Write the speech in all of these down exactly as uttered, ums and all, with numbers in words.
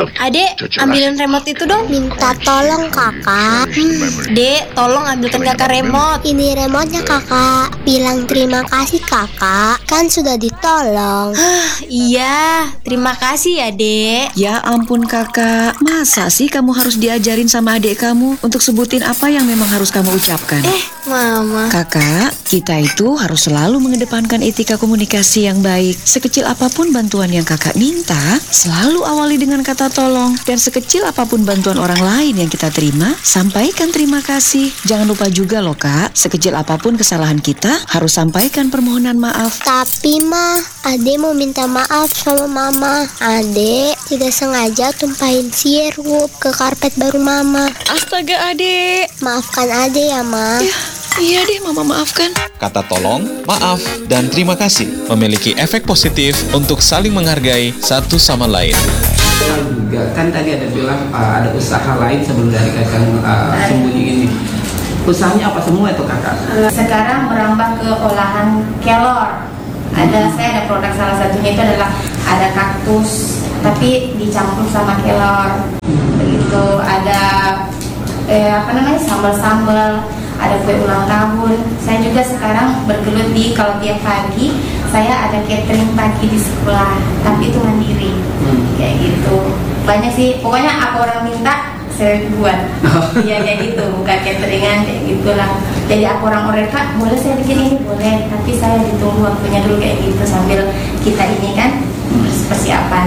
Adek, ambilin remote itu dong. Minta tolong kakak. Hmm, Dek, tolong ambilkan kakak remote. Ini remote-nya kakak. Bilang terima kasih kakak. Kan sudah ditolong. Iya, terima kasih ya, Dek. Ya ampun kakak, masa sih kamu harus diajarin sama adik kamu untuk sebutin apa yang memang harus kamu ucapkan? Eh, Mama. Kakak, kita itu harus selalu mengedepankan etika komunikasi yang baik. Sekecil apapun bantuan yang kakak minta, selalu awali dengan kata tolong. Dan sekecil apapun bantuan orang lain yang kita terima, sampaikan terima kasih. Jangan lupa juga loh kak, sekecil apapun kesalahan kita, harus sampaikan permohonan maaf. Tapi ma, Ade mau minta maaf sama mama. Ade tidak sengaja tumpahin sirup ke karpet baru mama. Astaga adek. Maafkan Ade ya ma. Ya, iya deh mama maafkan. Kata tolong, maaf, dan terima kasih memiliki efek positif untuk saling menghargai satu sama lain. Juga kan tadi ada bilang uh, ada usaha lain sebelum dari kakak uh, sembunyi ini. Usahanya apa semua itu kakak? Sekarang merambah ke olahan kelor. Ada saya ada produk salah satunya itu adalah ada kaktus tapi dicampur sama kelor. Begitu ada eh, apa namanya sambal-sambal, ada kue ulang tahun. Saya juga sekarang bergelut di kalau tiap pagi saya ada catering pagi di sekolah, tapi itu mandiri. Hmm. Kayak gitu. Banyak sih, pokoknya apa orang minta saya buat. Iya kayak gitu, bukan cateringan kayak gitulah. Jadi aku orang oreka, boleh saya bikin ini boleh, tapi saya ditunggu waktunya dulu kayak gitu sambil kita ini kan persiapan.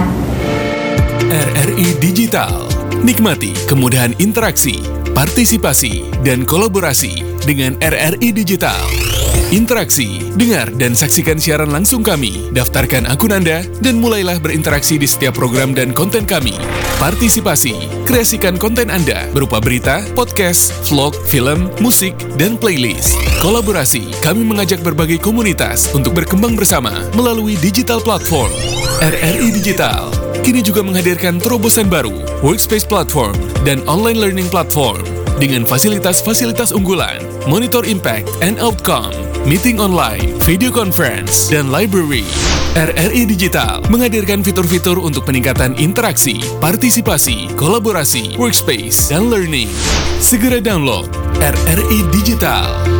R R I Digital. Nikmati kemudahan interaksi, partisipasi, dan kolaborasi dengan R R I Digital. Interaksi, dengar dan saksikan siaran langsung kami, daftarkan akun Anda, dan mulailah berinteraksi di setiap program dan konten kami. Partisipasi, kreasikan konten Anda berupa berita, podcast, vlog, film, musik, dan playlist. Kolaborasi, kami mengajak berbagai komunitas untuk berkembang bersama melalui digital platform. R R I Digital kini juga menghadirkan terobosan baru, workspace platform, dan online learning platform dengan fasilitas-fasilitas unggulan, monitor impact and outcome, meeting online, video conference, dan library. R R I Digital menghadirkan fitur-fitur untuk peningkatan interaksi, partisipasi, kolaborasi, workspace, dan learning. Segera download R R I Digital.